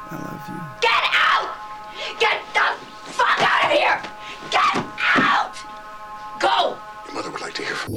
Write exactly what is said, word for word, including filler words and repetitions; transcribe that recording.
I love you. Get out! Get the fuck out of here! Get out! Go! Your mother would like to hear from you.